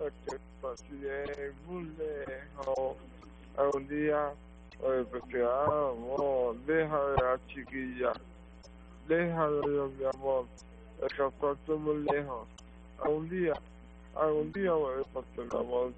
que pasé muy lejos. Algún día, porque amor, deja de la chiquilla, deja de Dios, mi amor, el que estoy muy lejos. Algún día voy a pasar el amor,